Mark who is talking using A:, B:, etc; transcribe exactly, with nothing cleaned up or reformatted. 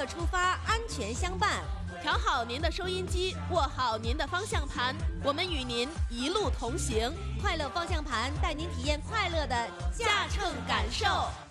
A: 出发，安全相伴。
B: 调好您的收音机，握好您的方向盘，我们与您一路同行。
A: 快乐方向盘带您体验快乐的驾乘感受。